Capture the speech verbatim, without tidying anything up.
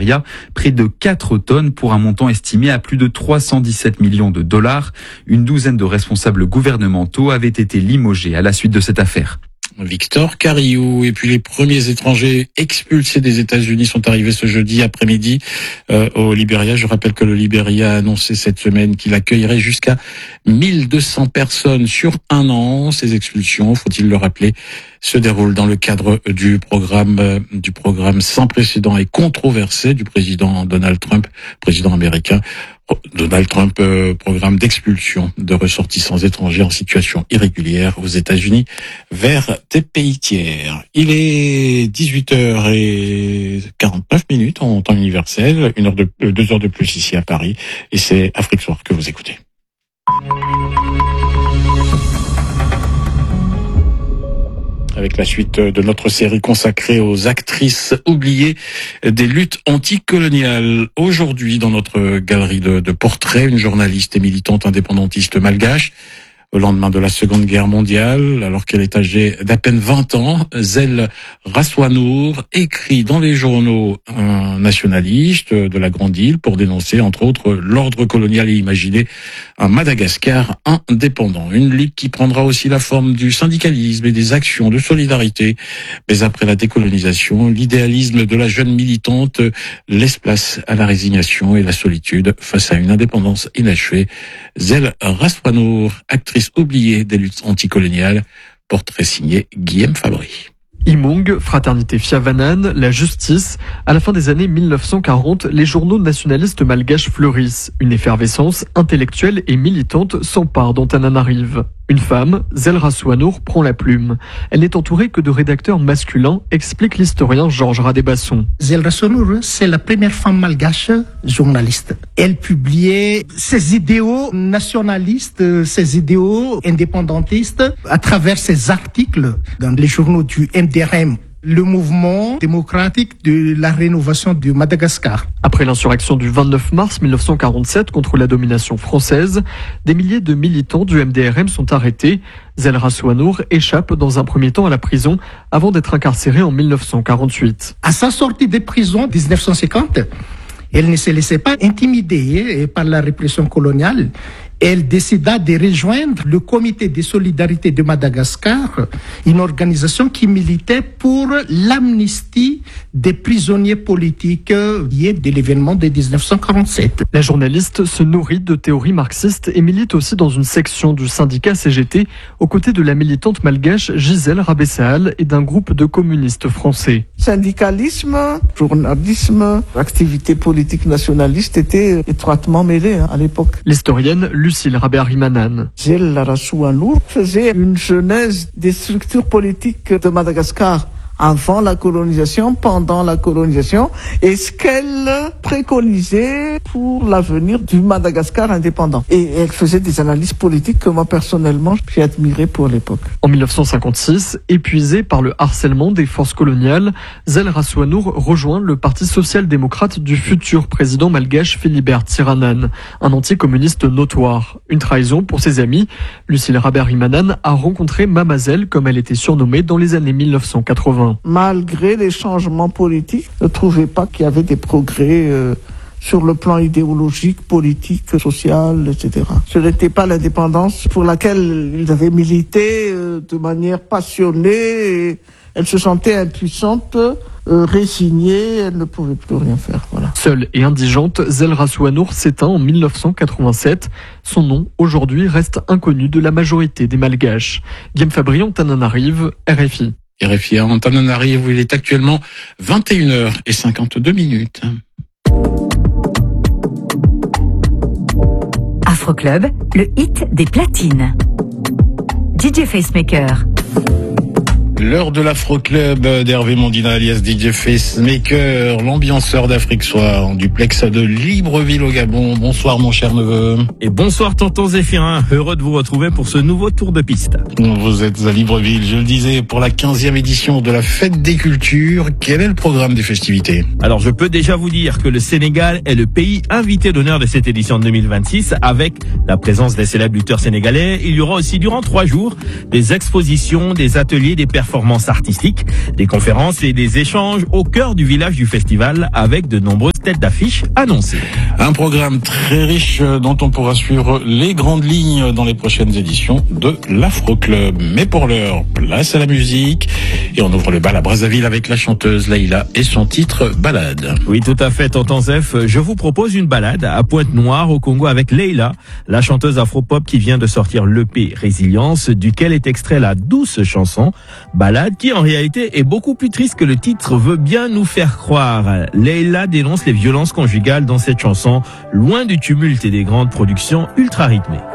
Libéria, près de quatre tonnes pour un montant estimé à plus de trois cent dix-sept millions de dollars. Une douzaine de responsables gouvernementaux avaient été limogés à la suite de cette affaire. Victor Carillou. Et puis les premiers étrangers expulsés des États-Unis sont arrivés ce jeudi après-midi euh, au Libéria. Je rappelle que le Libéria a annoncé cette semaine qu'il accueillerait jusqu'à mille deux cents personnes sur un an. Ces expulsions, faut-il le rappeler, se déroulent dans le cadre du programme euh, du programme sans précédent et controversé du président Donald Trump, président américain. Donald Trump, euh, programme d'expulsion de ressortissants étrangers en situation irrégulière aux États-Unis vers des pays tiers. Il est dix-huit heures quarante-neuf minutes en temps universel, une heure de, euh, deux heures de plus ici à Paris, et c'est Afrique Soir que vous écoutez. Avec la suite de notre série consacrée aux actrices oubliées des luttes anticoloniales. Aujourd'hui, dans notre galerie de, de portraits, une journaliste et militante indépendantiste malgache. Au lendemain de la Seconde Guerre mondiale, alors qu'elle est âgée d'à peine vingt ans, Zell Rassoanour écrit dans les journaux un nationaliste de la Grande Île pour dénoncer, entre autres, l'ordre colonial et imaginer un Madagascar indépendant. Une lutte qui prendra aussi la forme du syndicalisme et des actions de solidarité. Mais après la décolonisation, l'idéalisme de la jeune militante laisse place à la résignation et la solitude face à une indépendance inachevée. Zell Rassoanour, actrice oubliée des luttes anticoloniales, portrait signé Guillaume Fabry. Imong, Fraternité Fiavanan, la justice. À la fin des années mille neuf cent quarante, les journaux nationalistes malgaches fleurissent. Une effervescence intellectuelle et militante s'empare d'Antananarive. Une femme, Zell Rassoanour, prend la plume. Elle n'est entourée que de rédacteurs masculins, explique l'historien Georges Radébasson. Zell Rassoanour, c'est la première femme malgache journaliste. Elle publiait ses idéaux nationalistes, ses idéaux indépendantistes à travers ses articles dans les journaux du M D R M. Le mouvement démocratique de la rénovation du Madagascar. Après l'insurrection du vingt-neuf mars mille neuf cent quarante-sept contre la domination française, des milliers de militants du M D R M sont arrêtés. Zell Rassoanour échappe dans un premier temps à la prison avant d'être incarcérée en mille neuf cent quarante-huit. À sa sortie de prison en dix-neuf cent cinquante, elle ne se laissait pas intimider par la répression coloniale. Elle décida de rejoindre le Comité de solidarité de Madagascar, une organisation qui militait pour l'amnistie des prisonniers politiques liés de l'événement de dix-neuf cent quarante-sept. La journaliste se nourrit de théories marxistes et milite aussi dans une section du syndicat C G T aux côtés de la militante malgache Gisèle Rabessaal et d'un groupe de communistes français. Syndicalisme, journalisme, activité politique nationaliste étaient étroitement mêlés hein, à l'époque. L'historienne Lucille Rabé-Arimanan. Zell Rassoanour faisait une genèse des structures politiques de Madagascar avant la colonisation, pendant la colonisation, et ce qu'elle préconisait pour l'avenir du Madagascar indépendant. Et elle faisait des analyses politiques que moi personnellement j'ai admirées pour l'époque. En mille neuf cent cinquante-six, épuisée par le harcèlement des forces coloniales, Zell Rassoanour rejoint le Parti social-démocrate du futur président malgache Philibert Tsiranane, un anticommuniste notoire. Une trahison pour ses amis. Lucille Rabé-Arimanan a rencontré Mama Zell, comme elle était surnommée dans les années mille neuf cent quatre-vingts. Malgré les changements politiques, je ne trouvais pas qu'il y avait des progrès euh, sur le plan idéologique, politique, social, et cetera. Ce n'était pas l'indépendance pour laquelle ils avaient milité euh, de manière passionnée. Et elle se sentait impuissante, euh, résignée, elle ne pouvait plus rien faire. Voilà. Seule et indigente, Zell Rassoanour s'éteint en mille neuf cent quatre-vingt-sept. Son nom, aujourd'hui, reste inconnu de la majorité des Malgaches. Guillaume Fabry, Antananarive, R F I. R F I à Antananarive où il est actuellement vingt et une heures cinquante-deux minutes. Afroclub, le hit des platines. D J Facemaker. L'heure de l'Afro-Club d'Hervé Mondina alias D J Facemaker, l'ambianceur d'Afrique Soir en duplex de Libreville au Gabon. Bonsoir mon cher neveu. Et bonsoir tonton Zéphirin, heureux de vous retrouver pour ce nouveau tour de piste. Vous êtes à Libreville, je le disais, pour la quinzième édition de la Fête des Cultures. Quel est le programme des festivités? Alors je peux déjà vous dire que le Sénégal est le pays invité d'honneur de cette édition deux mille vingt-six avec la présence des célèbres lutteurs sénégalais. Il y aura aussi durant trois jours des expositions, des ateliers, des performances artistiques, des conférences et des échanges au cœur du village du festival avec de nombreuses têtes d'affiche annoncées. Un programme très riche dont on pourra suivre les grandes lignes dans les prochaines éditions de l'Afro Club. Mais pour l'heure, place à la musique. Et on ouvre le bal à Brazzaville avec la chanteuse Leïla et son titre Balade. Oui, tout à fait, tonton Zef. Je vous propose une balade à Pointe-Noire au Congo avec Leïla, la chanteuse afro-pop qui vient de sortir l'E P Résilience, duquel est extrait la douce chanson Balade, qui en réalité est beaucoup plus triste que le titre veut bien nous faire croire. Leïla dénonce les violences conjugales dans cette chanson, loin du tumulte et des grandes productions ultra rythmées.